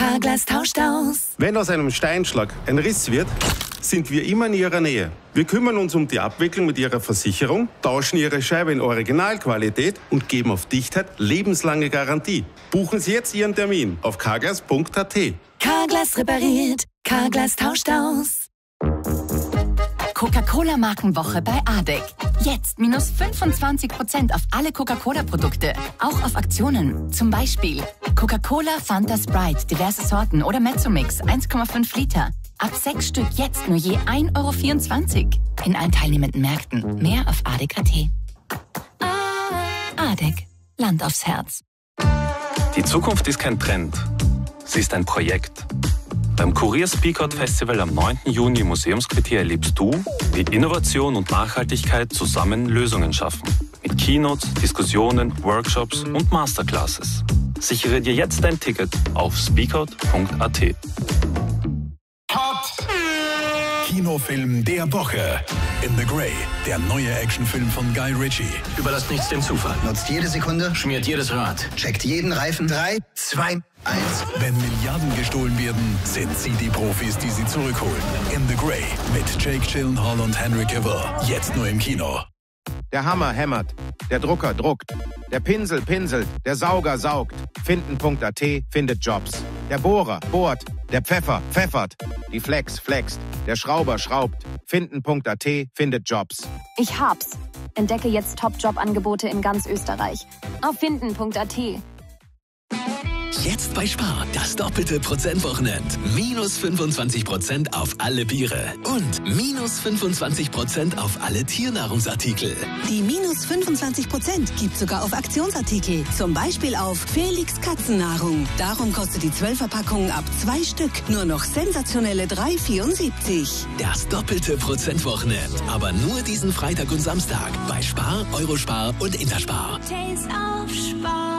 Carglass tauscht aus. Wenn aus einem Steinschlag ein Riss wird, sind wir immer in Ihrer Nähe. Wir kümmern uns um die Abwicklung mit Ihrer Versicherung, tauschen Ihre Scheibe in Originalqualität und geben auf Dichtheit lebenslange Garantie. Buchen Sie jetzt Ihren Termin auf carglass.at. Carglass repariert, Carglass tauscht aus. Coca-Cola-Markenwoche bei ADEC. Jetzt minus 25% auf alle Coca-Cola-Produkte. Auch auf Aktionen. Zum Beispiel Coca-Cola, Fanta, Sprite, diverse Sorten oder Mezzomix 1,5 Liter. Ab 6 Stück jetzt nur je 1,24 € in allen teilnehmenden Märkten. Mehr auf ADEC.at. ADEC. Land aufs Herz. Die Zukunft ist kein Trend. Sie ist ein Projekt. Beim Kurier Speakout Festival am 9. Juni im Museumsquartier erlebst du, wie Innovation und Nachhaltigkeit zusammen Lösungen schaffen. Mit Keynotes, Diskussionen, Workshops und Masterclasses. Sichere dir jetzt dein Ticket auf speakout.at. Kinofilm der Woche. In the Grey, der neue Actionfilm von Guy Ritchie. Überlasst nichts dem Zufall. Nutzt jede Sekunde. Schmiert jedes Rad. Checkt jeden Reifen. 3, 2, 1. Wenn Milliarden gestohlen werden, sind sie die Profis, die sie zurückholen. In the Grey mit Jake Gyllenhaal und Henry Cavill. Jetzt nur im Kino. Der Hammer hämmert, der Drucker druckt, der Pinsel pinselt, der Sauger saugt. Finden.at findet Jobs. Der Bohrer bohrt, der Pfeffer pfeffert, die Flex flext, der Schrauber schraubt. Finden.at findet Jobs. Ich hab's. Entdecke jetzt Top-Job-Angebote in ganz Österreich. Auf Finden.at. Jetzt bei Spar, das doppelte Prozentwochenend. Minus 25% auf alle Biere und minus 25% auf alle Tiernahrungsartikel. Die minus 25% gibt sogar auf Aktionsartikel. Zum Beispiel auf Felix Katzennahrung. Darum kostet die 12er-Packung ab 2 Stück nur noch sensationelle 3,74. Das doppelte Prozentwochenend. Aber nur diesen Freitag und Samstag bei Spar, Eurospar und Interspar. Taste of Spar.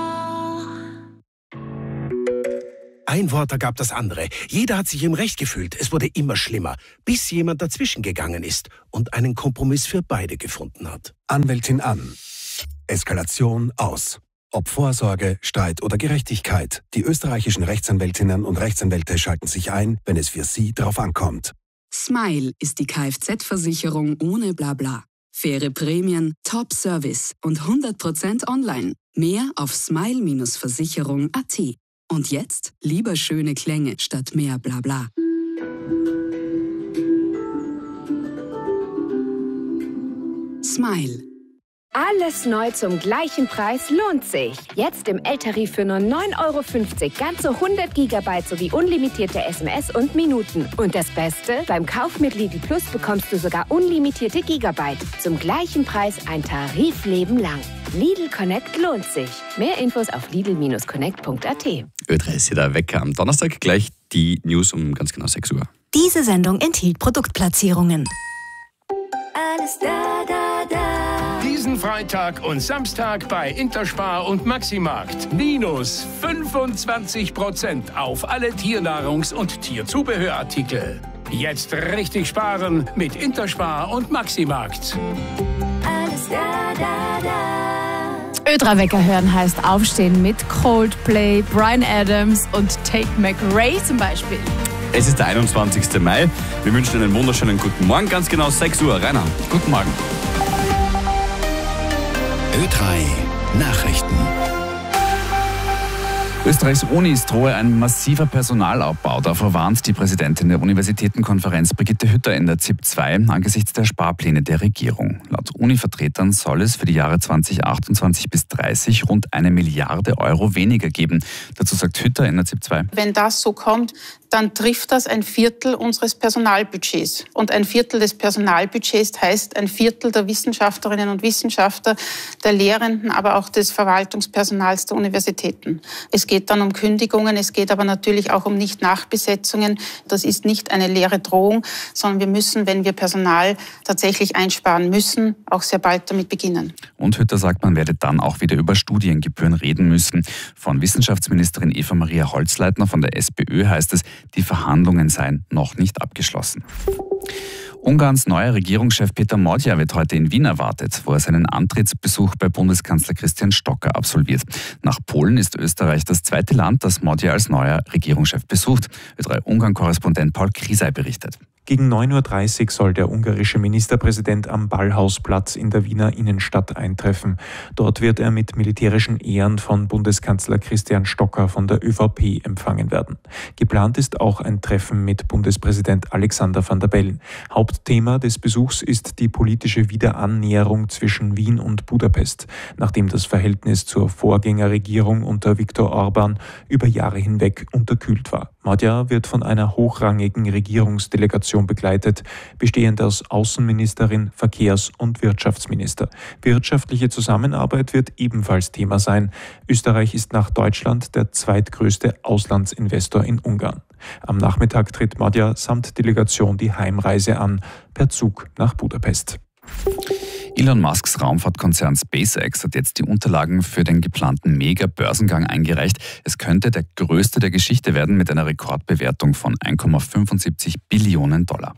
Ein Wort ergab das andere. Jeder hat sich im Recht gefühlt. Es wurde immer schlimmer, bis jemand dazwischen gegangen ist und einen Kompromiss für beide gefunden hat. Anwältin an. Eskalation aus. Ob Vorsorge, Streit oder Gerechtigkeit, die österreichischen Rechtsanwältinnen und Rechtsanwälte schalten sich ein, wenn es für sie darauf ankommt. Smile ist die Kfz-Versicherung ohne Blabla. Faire Prämien, Top-Service und 100% online. Mehr auf smile-versicherung.at. Und jetzt lieber schöne Klänge statt mehr Blabla. Smile. Alles neu zum gleichen Preis lohnt sich. Jetzt im L-Tarif für nur 9,50 € ganze 100 GB sowie unlimitierte SMS und Minuten. Und das Beste? Beim Kauf mit Lidl Plus bekommst du sogar unlimitierte Gigabyte. Zum gleichen Preis ein Tarifleben lang. Lidl Connect lohnt sich. Mehr Infos auf lidl-connect.at. Ö3 ist hier der Wecker. Am Donnerstag gleich die News um ganz genau 6 Uhr. Diese Sendung enthielt Produktplatzierungen. Alles da, da, da. Diesen Freitag und Samstag bei Interspar und Maximarkt. Minus 25% auf alle Tiernahrungs- und Tierzubehörartikel. Jetzt richtig sparen mit Interspar und Maximarkt. Alles da, da, da. Ö3-Wecker hören heißt aufstehen mit Coldplay, Bryan Adams und Tate McRae zum Beispiel. Es ist der 21. Mai. Wir wünschen einen wunderschönen guten Morgen. Ganz genau 6 Uhr. Rainer, guten Morgen. Ö3 Nachrichten. Österreichs Unis drohe ein massiver Personalabbau. Davor warnt die Präsidentin der Universitätenkonferenz Brigitte Hütter in der ZIP 2 angesichts der Sparpläne der Regierung. Laut Uni-Vertretern soll es für die Jahre 2028 bis 30 rund 1 Milliarde Euro weniger geben. Dazu sagt Hütter in der ZIP 2. Wenn das so kommt, dann trifft das 1/4 unseres Personalbudgets. Und 1/4 des Personalbudgets heißt 1/4 der Wissenschaftlerinnen und Wissenschaftler, der Lehrenden, aber auch des Verwaltungspersonals der Universitäten. Es geht dann um Kündigungen, es geht aber natürlich auch um Nicht-Nachbesetzungen. Das ist nicht eine leere Drohung, sondern wir müssen, wenn wir Personal tatsächlich einsparen müssen, auch sehr bald damit beginnen. Und Hütter sagt, man werde dann auch wieder über Studiengebühren reden müssen. Von Wissenschaftsministerin Eva-Maria Holzleitner von der SPÖ heißt es, die Verhandlungen seien noch nicht abgeschlossen. Ungarns neuer Regierungschef Peter Magyar wird heute in Wien erwartet, wo er seinen Antrittsbesuch bei Bundeskanzler Christian Stocker absolviert. Nach Polen ist Österreich das zweite Land, das Magyar als neuer Regierungschef besucht. Ö3-Ungarn-Korrespondent Paul Krisay berichtet. Gegen 9.30 Uhr soll der ungarische Ministerpräsident am Ballhausplatz in der Wiener Innenstadt eintreffen. Dort wird er mit militärischen Ehren von Bundeskanzler Christian Stocker von der ÖVP empfangen werden. Geplant ist auch ein Treffen mit Bundespräsident Alexander Van der Bellen. Hauptthema des Besuchs ist die politische Wiederannäherung zwischen Wien und Budapest, nachdem das Verhältnis zur Vorgängerregierung unter Viktor Orbán über Jahre hinweg unterkühlt war. Magyar wird von einer hochrangigen Regierungsdelegation begleitet, bestehend aus Außenministerin, Verkehrs- und Wirtschaftsminister. Wirtschaftliche Zusammenarbeit wird ebenfalls Thema sein. Österreich ist nach Deutschland der zweitgrößte Auslandsinvestor in Ungarn. Am Nachmittag tritt Magyar samt Delegation die Heimreise an, per Zug nach Budapest. Elon Musks Raumfahrtkonzern SpaceX hat jetzt die Unterlagen für den geplanten Mega-Börsengang eingereicht. Es könnte der größte der Geschichte werden mit einer Rekordbewertung von 1,75 Billionen $.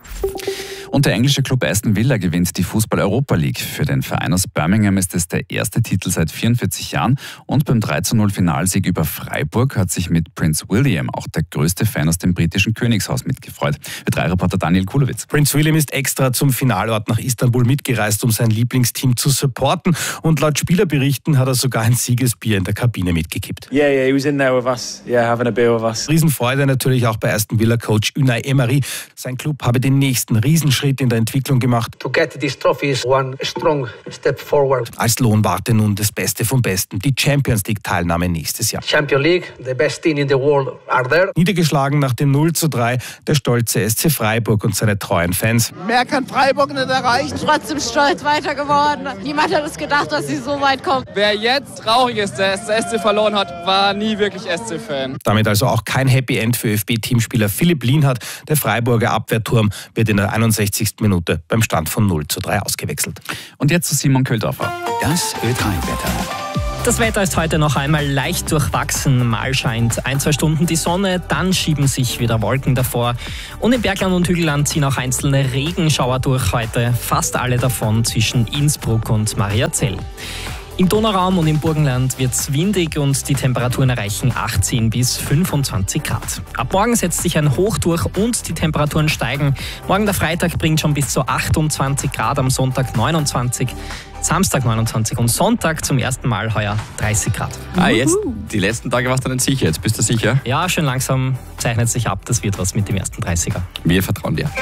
Und der englische Club Aston Villa gewinnt die Fußball-Europa League. Für den Verein aus Birmingham ist es der erste Titel seit 44 Jahren. Und beim 3:0 Finalsieg über Freiburg hat sich mit Prince William auch der größte Fan aus dem britischen Königshaus mitgefreut. Ö3-Reporter Daniel Kulowitz. Prince William ist extra zum Finalort nach Istanbul mitgereist, um sein Lieblingsteam zu supporten. Und laut Spielerberichten hat er sogar ein Siegesbier in der Kabine mitgekippt. Yeah, he was in there with us. Yeah, having a beer with us. Riesenfreude natürlich auch bei Aston Villa Coach Unai Emery. Sein Club habe den nächsten Riesenschritt in der Entwicklung gemacht. To get this trophy is one strong step forward. Als Lohn warte nun das Beste vom Besten, die Champions League Teilnahme nächstes Jahr. Champions League, the best team in the world are there. Niedergeschlagen nach dem 0:3 der stolze SC Freiburg und seine treuen Fans. Mehr kann Freiburg nicht erreichen. Trotzdem stolz weiter geworden. Niemand hat es gedacht, dass sie so weit kommen. Wer jetzt traurig ist, dass der SC verloren hat, war nie wirklich SC-Fan. Damit also auch kein Happy End für ÖFB-Teamspieler Philipp Lienhardt. Der Freiburger Abwehrturm wird in der 61. Minute beim Stand von 0:3 ausgewechselt. Und jetzt zu Simon Köldorfer. Das Ö3-Wetter. Das Wetter ist heute noch einmal leicht durchwachsen. Mal scheint 1-2 Stunden die Sonne, dann schieben sich wieder Wolken davor. Und im Bergland und Hügelland ziehen auch einzelne Regenschauer durch heute. Fast alle davon zwischen Innsbruck und Mariazell. Im Donauraum und im Burgenland wird es windig und die Temperaturen erreichen 18 bis 25 Grad. Ab morgen setzt sich ein Hoch durch und die Temperaturen steigen. Morgen der Freitag bringt schon bis zu 28 Grad, am Sonntag 29, Samstag 29 und Sonntag zum ersten Mal heuer 30 Grad. Jetzt, die letzten Tage warst du nicht sicher, jetzt bist du sicher? Ja, schön langsam zeichnet sich ab, das wird was mit dem ersten 30er. Wir vertrauen dir.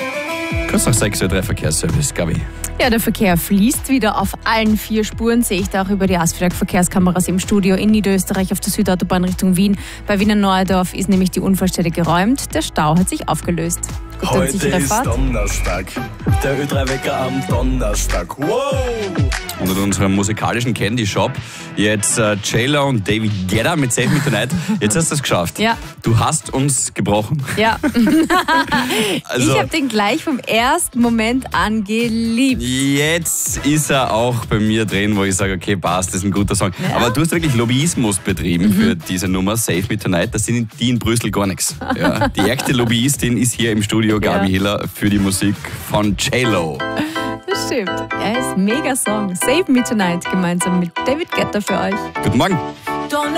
Kurz nach 6 Uhr der Verkehrsservice, Gabi. Ja, der Verkehr fließt wieder auf allen 4 Spuren, sehe ich da auch über die Asfidag-Verkehrskameras im Studio in Niederösterreich auf der Südautobahn Richtung Wien. Bei Wiener Neuerdorf ist nämlich die Unfallstelle geräumt. Der Stau hat sich aufgelöst. Heute ist Donnerstag, der Ö3-Wecker am Donnerstag. Wow! Und in unserem musikalischen Candy Shop jetzt J-Lo und David Guetta mit Save Me Tonight. Jetzt hast du es geschafft. Ja. Du hast uns gebrochen. Ja. Also, ich habe den gleich vom ersten Moment an geliebt. Jetzt ist er auch bei mir drin, wo ich sage, okay, passt, das ist ein guter Song. Ja. Aber du hast wirklich Lobbyismus betrieben für diese Nummer Save Me Tonight. Das sind die in Brüssel gar nichts. Ja. Die echte Lobbyistin ist hier im Studio, Gabi Hiller, für die Musik von J-Lo. Das stimmt. Er ist ein mega Song. Save Me Tonight gemeinsam mit David Guetta für euch. Guten Morgen.